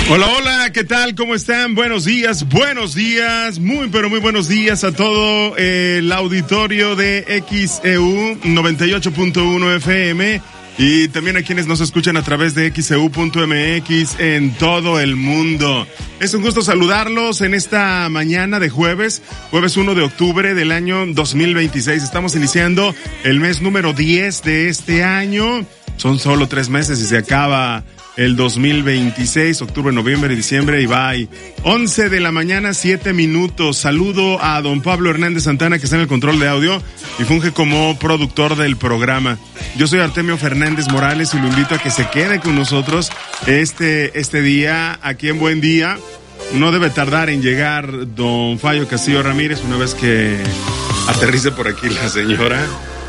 Hola, hola, ¿qué tal? ¿Cómo están? Buenos días, muy pero muy buenos días a todo el auditorio de XEU 98.1 FM y también a quienes nos escuchan a través de XEU.mx en todo el mundo. Es un gusto saludarlos en esta mañana de jueves 1 de octubre del año 2026. Estamos iniciando el mes número 10 de este año. Son solo 3 meses y se acaba el 2026, octubre, noviembre y diciembre, y bye. 11 de la mañana, 7 minutos. Saludo a don Pablo Hernández Santana, que está en el control de audio y funge como productor del programa. Yo soy Artemio Fernández Morales y lo invito a que se quede con nosotros este día, aquí en Buen Día. No debe tardar en llegar don Fallo Castillo Ramírez, una vez que aterrice por aquí la señora.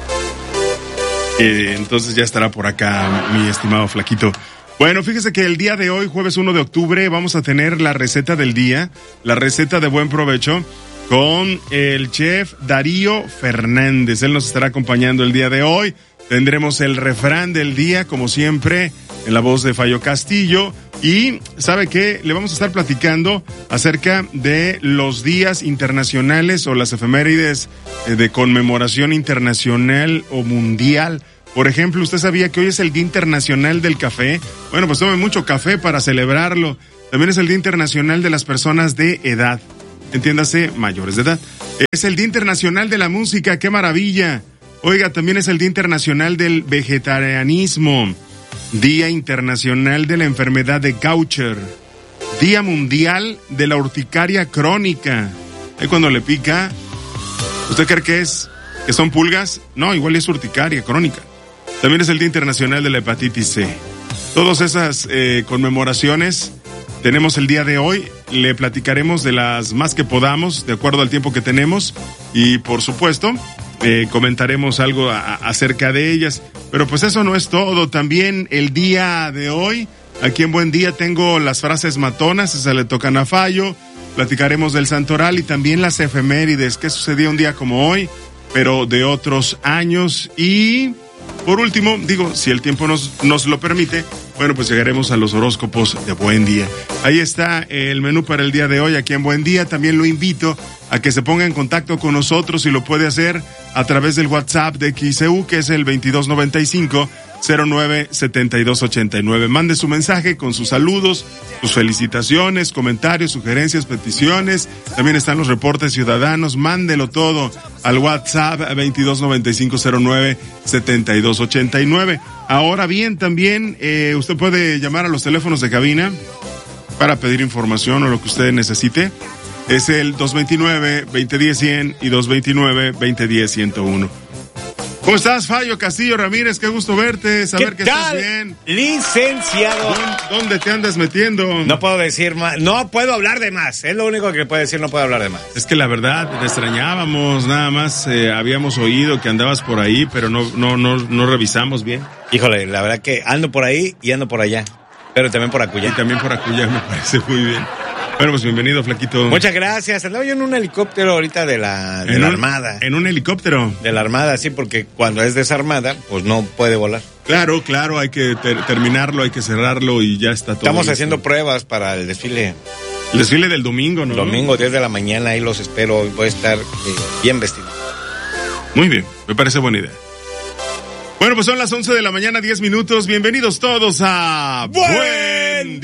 Entonces ya estará por acá mi estimado Flaquito. Bueno, fíjese que el día de hoy, jueves 1 de octubre, vamos a tener la receta del día, la receta de buen provecho, con el chef Darío Fernández. Él nos estará acompañando el día de hoy. Tendremos el refrán del día, como siempre, en la voz de Fallo Castillo. Y, ¿sabe qué? Le vamos a estar platicando acerca de los días internacionales o las efemérides de conmemoración internacional o mundial. Por ejemplo, ¿usted sabía que hoy es el Día Internacional del Café? Bueno, pues tome mucho café para celebrarlo. También es el Día Internacional de las Personas de Edad. Entiéndase, mayores de edad. Es el Día Internacional de la Música, ¡qué maravilla! Oiga, también es el Día Internacional del Vegetarianismo. Día Internacional de la Enfermedad de Gaucher. Día Mundial de la Urticaria Crónica. Cuando le pica, ¿usted cree que son pulgas? No, igual es urticaria crónica. También es el Día Internacional de la Hepatitis C. Todas esas conmemoraciones tenemos el día de hoy. Le platicaremos de las más que podamos, de acuerdo al tiempo que tenemos. Y, por supuesto, comentaremos algo acerca de ellas. Pero pues eso no es todo. También el día de hoy, aquí en Buen Día, tengo las frases matonas, esas le tocan a Fallo. Platicaremos del santoral y también las efemérides, que sucedió un día como hoy, pero de otros años. Y por último, si el tiempo nos lo permite, bueno, pues llegaremos a los horóscopos de Buen Día. Ahí está el menú para el día de hoy aquí en Buen Día. También lo invito a que se ponga en contacto con nosotros y lo puede hacer a través del WhatsApp de XEU, que es el 2295-097289. Mande su mensaje con sus saludos, sus felicitaciones, comentarios, sugerencias, peticiones. También están los reportes ciudadanos. Mándelo todo al WhatsApp 2295-097289. Ahora bien, también usted puede llamar a los teléfonos de cabina para pedir información o lo que usted necesite. Es el 229-2010-100 y 229-2010-101. ¿Cómo estás, Fallo Castillo Ramírez? Qué gusto verte, saber que estás bien. Licenciado. ¿Dónde te andas metiendo? No puedo decir más, no puedo hablar de más, es lo único que puedo decir, no puedo hablar de más. Es que la verdad, te extrañábamos, nada más habíamos oído que andabas por ahí, pero no revisamos bien. Híjole, la verdad que ando por ahí y ando por allá, pero también por acullá. Y también por acullá, me parece muy bien. Bueno, pues bienvenido, Flaquito. Muchas gracias. Andaba yo en un helicóptero ahorita de la Armada. ¿En un helicóptero? De la Armada, sí, porque cuando es desarmada, pues no puede volar. Claro, hay que terminarlo, hay que cerrarlo y ya está todo. Estamos listo. haciendo pruebas para el desfile. El desfile del domingo, ¿no? Domingo, 10 de la mañana, ahí los espero. Voy a estar bien vestido. Muy bien, me parece buena idea. Bueno, pues son las 11 de la mañana, 10 minutos. Bienvenidos todos a ¡Buen